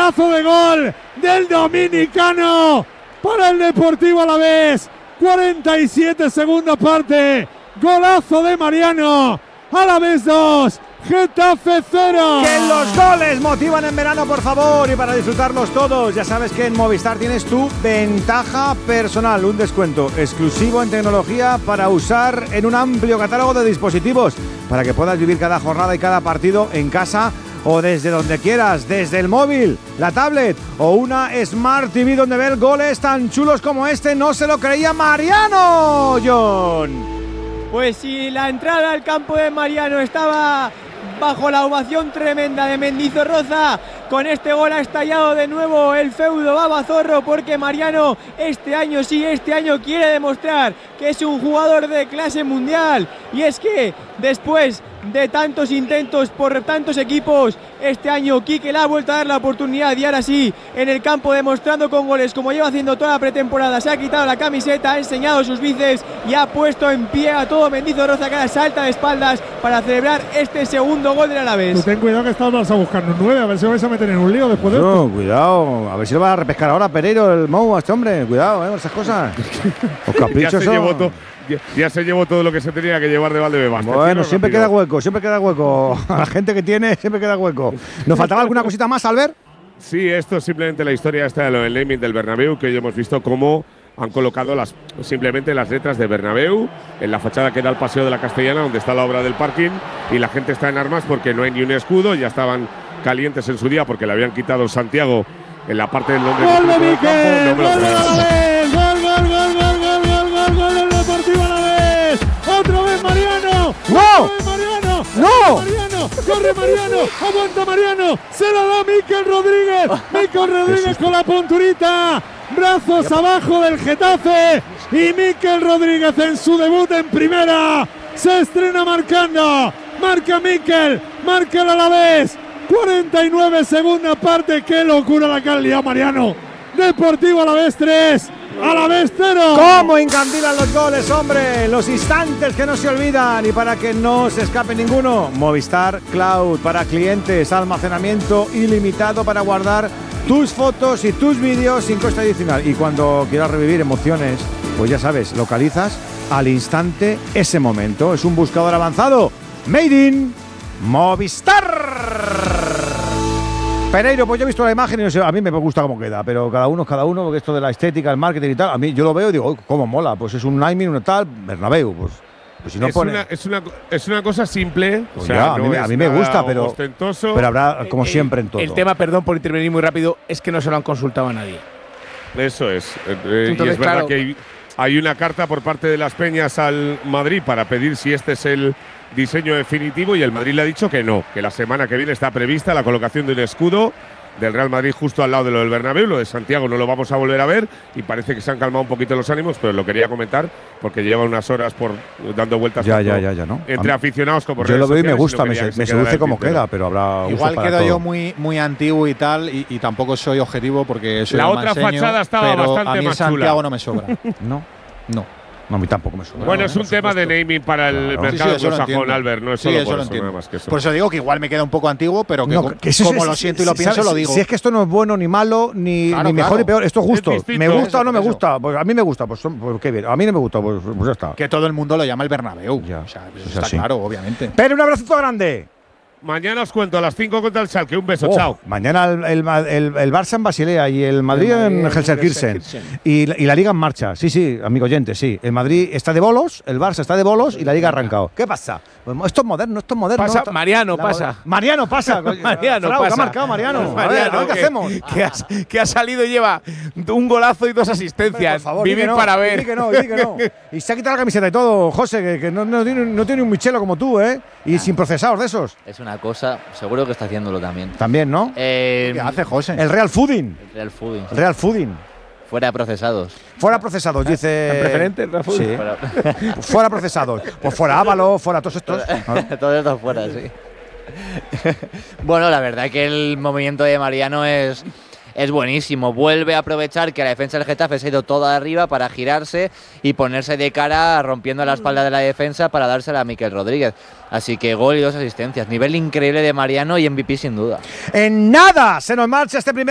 pedazo de gol del dominicano para el Deportivo Alavés. 47 segunda parte, golazo de Mariano. Alavés 2, Getafe 0. Que los goles motivan en verano, por favor, y para disfrutarlos todos, ya sabes que en Movistar tienes tu ventaja personal, un descuento exclusivo en tecnología para usar en un amplio catálogo de dispositivos, para que puedas vivir cada jornada y cada partido en casa o desde donde quieras, desde el móvil, la tablet o una Smart TV donde ver goles tan chulos como este. No se lo creía Mariano, John. Pues si la entrada al campo de Mariano estaba bajo la ovación tremenda de Mendizorroza, con este gol ha estallado de nuevo el feudo Babazorro, porque Mariano este año quiere demostrar que es un jugador de clase mundial. Y es que después de tantos intentos por tantos equipos, este año Quique le ha vuelto a dar la oportunidad, y ahora sí, en el campo, demostrando con goles como lleva haciendo toda la pretemporada. Se ha quitado la camiseta, ha enseñado sus bíceps y ha puesto en pie a todo Mendizorroza, que ahora salta de espaldas para celebrar este segundo gol del Alavés. Tú ten cuidado que estás a buscar un 9, a ver si vais a meter en un lío después de esto. Cuidado, a ver si lo vas a repescar ahora Pereiro, el Mou, a este hombre. Cuidado, esas cosas. Los caprichos ya se llevó todo lo que se tenía que llevar de Valdebebas. Bueno, siempre queda hueco. A la gente que tiene siempre queda hueco. ¿Nos faltaba alguna cosita más, Albert? Sí, esto es simplemente la historia esta de lo del naming del Bernabéu, que hoy hemos visto cómo han colocado simplemente las letras de Bernabéu en la fachada que da al Paseo de la Castellana, donde está la obra del parking, y la gente está en armas porque no hay ni un escudo. Ya estaban calientes en su día porque le habían quitado Santiago en la parte del Londres. ¡Gol de Miquel! ¡Gol del Alavés! ¡Gol del Deportivo Alavés! ¡Otra vez Mariano! ¡No! ¡Otra vez Mariano! ¡No! Mariano, corre Mariano, aguanta Mariano, se la da Miquel Rodríguez. Miquel Rodríguez con la punturita, brazos abajo del Getafe, y Miquel Rodríguez en su debut en primera se estrena marcando. Marca Miquel, marca el Alavés. 49 segunda parte, qué locura la que ha liado Mariano. Deportivo Alavés 3, Alavés 0. ¿Cómo encandilan los goles, hombre? Los instantes que no se olvidan, y para que no se escape ninguno, Movistar Cloud para clientes, almacenamiento ilimitado para guardar tus fotos y tus vídeos sin coste adicional. Y cuando quieras revivir emociones, pues ya sabes, localizas al instante ese momento. Es un buscador avanzado Made in Movistar. Pereiro, pues yo he visto la imagen y no sé, a mí me gusta cómo queda, pero cada uno, porque esto de la estética, el marketing y tal, a mí yo lo veo y digo, cómo mola, pues es un naming, un tal, Bernabéu, pues si no es una cosa simple, pues o sea, a mí me gusta, pero habrá como siempre en todo. El tema, perdón por intervenir muy rápido, es que no se lo han consultado a nadie. Eso es. Entonces, y es verdad que hay una carta por parte de las Peñas al Madrid para pedir si este es el diseño definitivo, y el Madrid le ha dicho que no, que la semana que viene está prevista la colocación de un escudo del Real Madrid justo al lado de lo del Bernabéu. Lo de Santiago no lo vamos a volver a ver, y parece que se han calmado un poquito los ánimos, pero lo quería comentar porque lleva unas horas dando vueltas ¿no? entre aficionados como yo lo veo y me gusta, me seduce como queda, pero habrá igual quedo todo. Yo muy antiguo y tal, y tampoco soy objetivo porque soy la otra fachada estaba bastante a mí más Santiago chula. No me sobra. No, a mí tampoco me sobra. Bueno, es un tema de naming para el mercado anglosajón, Albert, no es solo por eso, nada más que eso. Por eso digo que igual me queda un poco antiguo, pero que como lo siento y lo pienso, lo digo. Si es que esto no es bueno ni malo, ni mejor ni peor, esto es justo. ¿Me gusta o no me gusta? Pues a mí me gusta, pues qué bien. A mí no me gusta, pues ya está. Que todo el mundo lo llama el Bernabéu. O sea, eso está claro, obviamente. Pero un abrazo grande. Mañana os cuento a las 5 contra el Schalke. Un beso, chao. Mañana el Barça en Basilea y el Madrid en Gelsenkirchen. Y la Liga en marcha. Sí, amigo oyente, sí. El Madrid está de bolos, el Barça está de bolos y la Liga ha arrancado. ¿Qué pasa? Esto es moderno. Pasa, Mariano pasa. Mariano pasa. Mariano Frau, pasa. ¿Qué ha marcado Mariano? A ver, ¿qué hacemos? Que ha salido y lleva un golazo y 2 asistencias. Por favor, vivir para ver. Di que no. Y se ha quitado la camiseta y todo, José, que no tiene un Michelo como tú, ¿eh? Y sin procesados de esos. Es una cosa, seguro que está haciéndolo también. También, ¿no? ¿Qué hace José? El Real Fooding. El Real Fooding. Fuera procesados. Fuera procesados, dice. ¿El preferente? Sí. Fuera procesados. Pues fuera Ávalo, fuera todos estos. Todos estos fuera, sí. Bueno, la verdad que el movimiento de Mariano es buenísimo. Vuelve a aprovechar que la defensa del Getafe se ha ido toda arriba para girarse y ponerse de cara, rompiendo la espalda de la defensa para dársela a Miquel Rodríguez. Así que gol y 2 asistencias. Nivel increíble de Mariano y MVP sin duda. En nada se nos marcha este primer